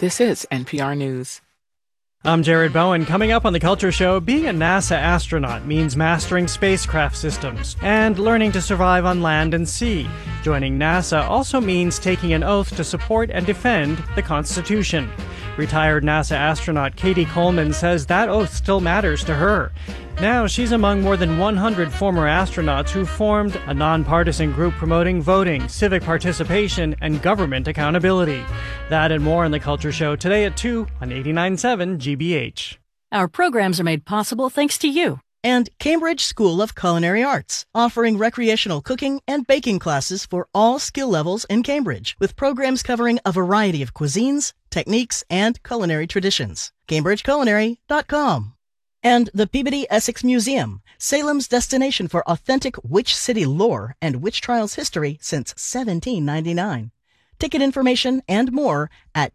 This is NPR News. I'm Jared Bowen. Coming up on The Culture Show, being a NASA astronaut means mastering spacecraft systems and learning to survive on land and sea. Joining NASA also means taking an oath to support and defend the Constitution. Retired NASA astronaut Katie Coleman says that oath still matters to her. Now she's among more than 100 former astronauts who formed a nonpartisan group promoting voting, civic participation, and government accountability. That and more on The Culture Show today at 2 on 89.7 GBH. Our programs are made possible thanks to you. And Cambridge School of Culinary Arts, offering recreational cooking and baking classes for all skill levels in Cambridge, with programs covering a variety of cuisines, techniques, and culinary traditions. CambridgeCulinary.com. And the Peabody Essex Museum, Salem's destination for authentic witch city lore and witch trials history since 1799. Ticket information and more at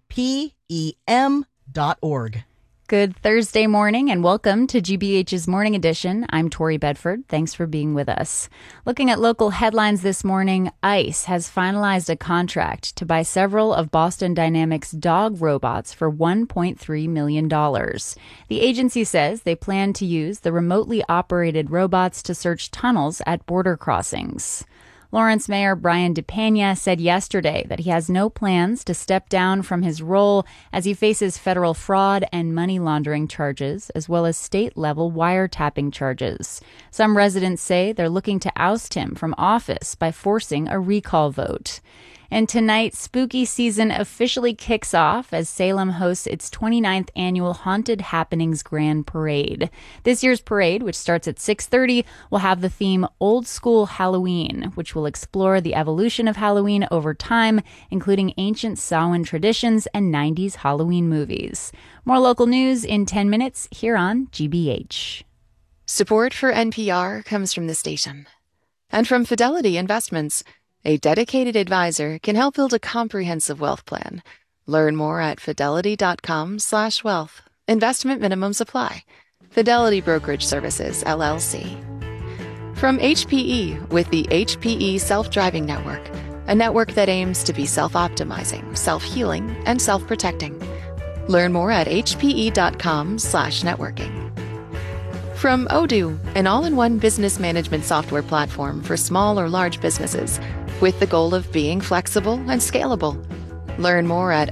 PEM.org. Good Thursday morning and welcome to GBH's Morning Edition. I'm Tori Bedford. Thanks for being with us. Looking at local headlines this morning, ICE has finalized a contract to buy several of Boston Dynamics' dog robots for $1.3 million. The agency says they plan to use the remotely operated robots to search tunnels at border crossings. Lawrence Mayor Brian DePena said yesterday that he has no plans to step down from his role as he faces federal fraud and money laundering charges, as well as state-level wiretapping charges. Some residents say they're looking to oust him from office by forcing a recall vote. And tonight, spooky season officially kicks off as Salem hosts its 29th annual Haunted Happenings Grand Parade. This year's parade, which starts at 6:30, will have the theme Old School Halloween, which will explore the evolution of Halloween over time, including ancient Samhain traditions and 90s Halloween movies. More local news in 10 minutes here on GBH. Support for NPR comes from the station and from Fidelity Investments. A dedicated advisor can help build a comprehensive wealth plan. Learn more at fidelity.com/wealth. Investment minimums apply. Fidelity Brokerage Services, LLC. From HPE with the HPE Self-Driving Network, a network that aims to be self-optimizing, self-healing, and self-protecting. Learn more at hpe.com/networking. From Odoo, an all-in-one business management software platform for small or large businesses, with the goal of being flexible and scalable. Learn more at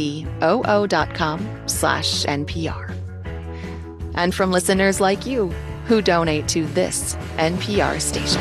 odoo.com/NPR. And from listeners like you who donate to this NPR station.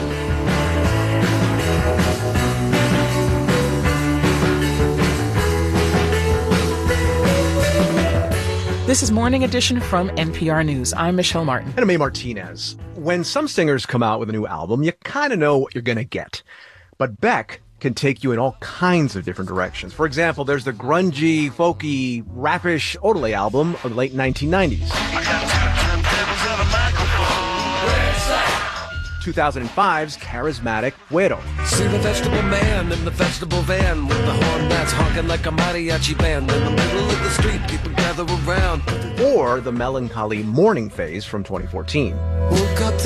This is Morning Edition from NPR News. I'm Michelle Martin. And I'm A. Martinez. When some singers come out with a new album, you kind of know what you're going to get. But Beck can take you in all kinds of different directions. For example, there's the grungy, folky, rappish Odelay album of the late 1990s. 2005's charismatic Güero. See the vegetable man in the vegetable van with the horn that's honking like a mariachi band. In the middle of the street, people gather around. Or the melancholy Morning Phase from 2014. Woke up